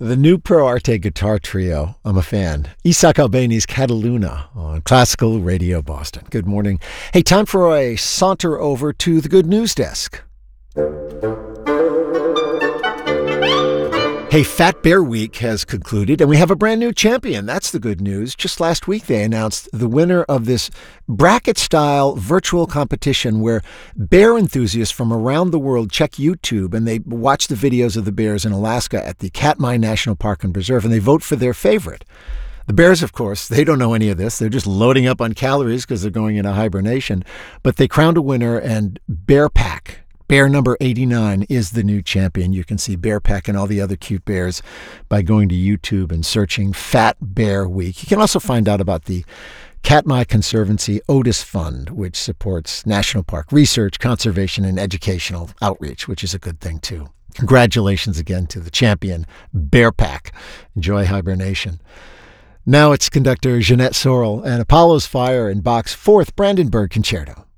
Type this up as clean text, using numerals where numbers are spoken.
The new Pro Arte guitar trio, I'm a fan. Isaac Albeni's Cataluna on Classical Radio Boston. Good morning. Hey, time for a saunter over to the Good News Desk. Hey, Fat Bear Week has concluded, and we have a brand new champion. That's the good news. Just last week, they announced the winner of this bracket-style virtual competition where bear enthusiasts from around the world check YouTube, and they watch the videos of the bears in Alaska at the Katmai National Park and Preserve, and they vote for their favorite. The bears, of course, they don't know any of this. They're just loading up on calories because they're going into hibernation. But they crowned a winner, and Bear Pack, bear number 89, is the new champion. You can see Bear Pack and all the other cute bears by going to YouTube and searching Fat Bear Week. You can also find out about the Katmai Conservancy Otis Fund, which supports national park research, conservation, and educational outreach, which is a good thing, too. Congratulations again to the champion, Bear Pack. Enjoy hibernation. Now it's conductor Jeanette Sorrell and Apollo's Fire in Bach's Fourth Brandenburg Concerto.